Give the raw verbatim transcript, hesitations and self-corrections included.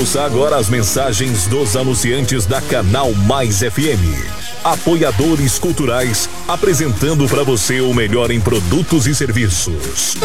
Ouça agora as mensagens dos anunciantes da Canal Mais F M. Apoiadores culturais, apresentando para você o melhor em produtos e serviços.